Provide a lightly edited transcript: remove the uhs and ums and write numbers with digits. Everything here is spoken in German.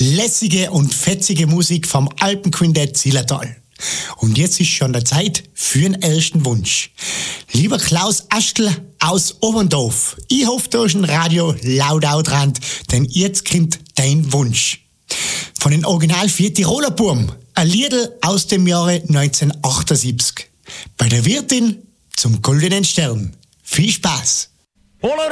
lässige und fetzige Musik vom Alpenquintett Zillertal. Und jetzt ist schon der Zeit für den ersten Wunsch. Lieber Klaus Aschtl aus Oberndorf, ich hoffe, da ist ein Radio laut dran, denn jetzt kommt dein Wunsch. Von den Original 4 Tiroler Burm, ein Liedl aus dem Jahre 1978. Bei der Wirtin zum Goldenen Stern. Viel Spaß!